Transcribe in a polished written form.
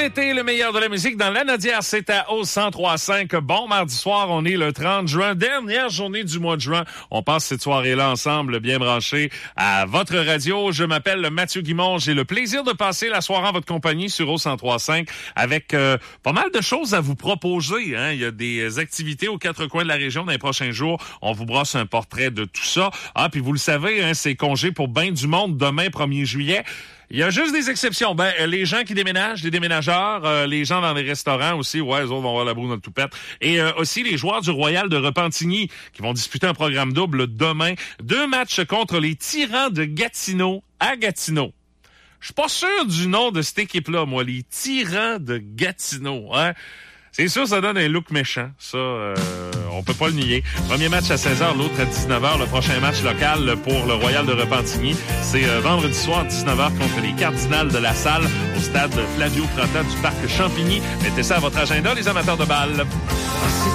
l'été, le meilleur de la musique dans l'Anaudière, c'est à au 103.5. Bon mardi soir, on est le 30 juin, dernière journée du mois de juin. On passe cette soirée-là ensemble, bien branchés à votre radio. Je m'appelle Mathieu Guimond. J'ai le plaisir de passer la soirée en votre compagnie sur au 103.5 avec pas mal de choses à vous proposer. Hein. Il y a des activités aux quatre coins de la région dans les prochains jours. On vous brosse un portrait de tout ça. Ah, puis vous le savez, hein, c'est congé pour ben du monde demain, 1er juillet. Il y a juste des exceptions. Les gens qui déménagent, les déménageurs, les gens dans les restaurants aussi, ouais, eux autres vont avoir la boue dans le toupette. Et aussi les joueurs du Royal de Repentigny qui vont disputer un programme double demain. 2 matchs contre les Tyrans de Gatineau à Gatineau. Je suis pas sûr du nom de cette équipe-là, moi, les Tyrans de Gatineau. Hein? C'est sûr, ça donne un look méchant. Ça, on peut pas le nier. Premier match à 16h, l'autre à 19h. Le prochain match local pour le Royal de Repentigny, c'est vendredi soir, 19h, contre les Cardinals de la Salle, au stade Flavio Prata du Parc Champigny. Mettez ça à votre agenda, les amateurs de balles.